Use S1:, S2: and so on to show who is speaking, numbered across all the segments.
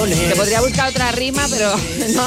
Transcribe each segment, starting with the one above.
S1: Te podría buscar otra rima, pero no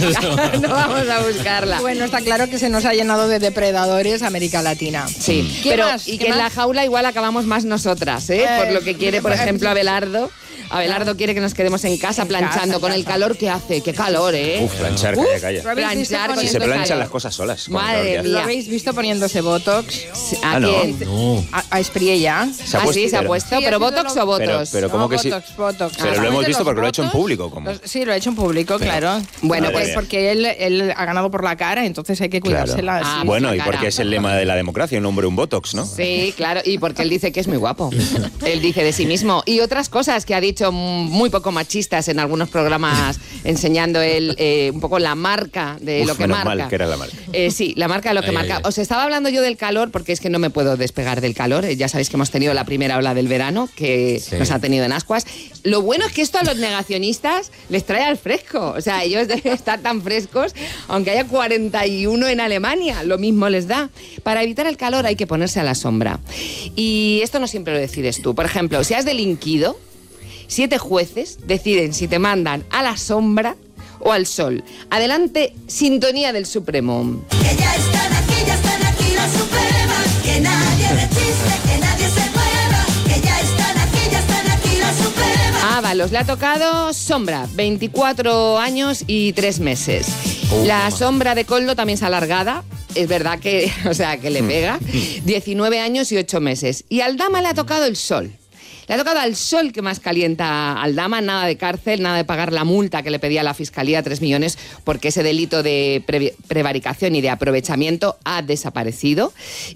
S1: vamos a buscarla.
S2: Bueno, está claro que se nos ha llenado de depredadores América Latina.
S1: Sí,
S2: pero
S1: y que en la jaula igual acabamos más nosotras, por lo que quiere, por ejemplo, Abelardo. Abelardo quiere que nos quedemos en casa planchando con el calor que hace. ¡Qué calor,
S3: Planchar, calla.
S1: Planchar
S3: Si se planchan las cosas solas.
S1: Madre mía.
S2: ¿Lo habéis visto poniéndose Botox?
S1: ¿A quién?
S3: No.
S2: A Espriella.
S3: Se ha puesto,
S1: ¿Pero Botox o votos?
S3: Pero ¿cómo que sí?
S2: Botox.
S3: Pero lo hemos visto porque lo ha hecho en público. ¿Cómo?
S2: Sí, lo ha hecho en público, claro. Bueno, pues porque él ha ganado por la cara, entonces hay que cuidársela.
S1: Claro.
S2: Así.
S3: Bueno, y porque es el lema de la democracia, un hombre, un Botox, ¿no?
S1: Sí, claro, y porque él dice que es muy guapo. Él dice de sí mismo. Y otras cosas que ha dicho muy poco machistas en algunos programas, enseñando él un poco la marca de lo que marca.
S3: Mal que era la marca.
S1: Sí, la marca de lo que marca. Os estaba hablando yo del calor, porque es que no me puedo despegar del calor. Ya sabéis que hemos tenido la primera ola del verano, que nos ha tenido en ascuas. Lo bueno es que esto a los negacionistas les trae al fresco. O sea, ellos deben estar tan frescos, aunque haya 41 en Alemania, lo mismo les da. Para evitar el calor hay que ponerse a la sombra. Y esto no siempre lo decides tú. Por ejemplo, si has delinquido, 7 jueces deciden si te mandan a la sombra o al sol. Adelante, sintonía del Supremo.
S4: Que ya están aquí las Supremas, que nadie resiste, que nadie se mueva, que ya están aquí las Supremas.
S1: Ábalos, le ha tocado sombra, 24 años y 3 meses. La sombra de Koldo también es alargada. Es verdad que, que le pega. 19 años y 8 meses. Y a Aldama le ha tocado el sol. Le ha tocado al sol que más calienta a Aldama, nada de cárcel, nada de pagar la multa que le pedía la Fiscalía, 3 millones, porque ese delito de prevaricación y de aprovechamiento ha desaparecido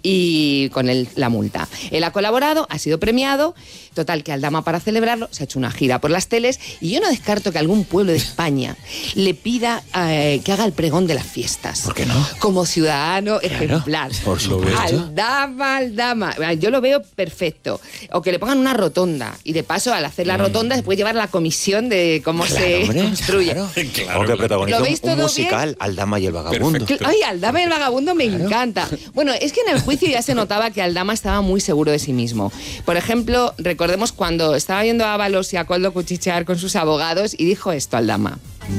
S1: y con la multa. Él ha colaborado, ha sido premiado, total que Aldama para celebrarlo se ha hecho una gira por las teles y yo no descarto que algún pueblo de España le pida que haga el pregón de las fiestas.
S3: ¿Por qué no?
S1: Como ciudadano ejemplar.
S3: Por supuesto.
S1: Aldama. Yo lo veo perfecto. O que le pongan una rotonda y de paso al hacer la rotonda se puede llevar la comisión de cómo se construye.
S3: Claro. O que protagoniza
S1: ¿Lo veis
S3: un
S1: todo
S3: musical,
S1: bien?
S3: Aldama y el vagabundo.
S1: Ay, Aldama y el vagabundo me encanta. Bueno, es que en el juicio ya se notaba que Aldama estaba muy seguro de sí mismo. Por ejemplo, recordemos cuando estaba viendo a Ábalos y a Koldo cuchichear con sus abogados y dijo esto Aldama.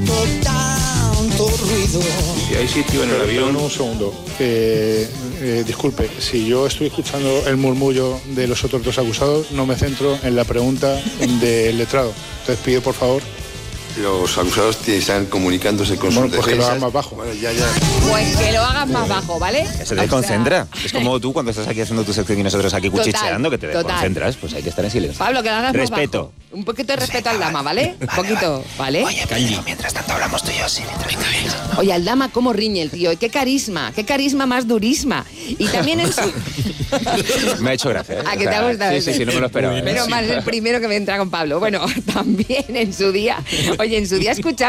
S5: Si hay sitio en el avión...
S6: Un segundo. Disculpe, si yo estoy escuchando el murmullo de los otros 2 acusados, no me centro en la pregunta del letrado. Entonces pido, por favor...
S5: Los acusados están comunicándose con sus defensas.
S6: Pues que lo hagan más bajo.
S5: Bueno, ya.
S1: Pues que lo hagas más bajo, ¿vale?
S3: Que se desconcentra. Es como tú cuando estás aquí haciendo tu sección y nosotros aquí cuchicheando, que te desconcentras. Pues hay que estar en silencio.
S1: Pablo, que lo hagas
S3: respeto.
S1: Más bajo. Un poquito de respeto al Aldama, ¿vale? Un poquito, ¿vale?
S3: Oye, pero mientras tanto hablamos tú y yo, sí.
S1: Oye, Aldama, ¿cómo riñe el tío? Qué carisma más durisma. Y también en su...
S3: Me ha hecho gracia.
S1: ¿A que te ha gustado?
S3: Sí, no me lo esperaba.
S1: Menos mal, es el primero que me entra con Pablo. Bueno, también en su día escuchaba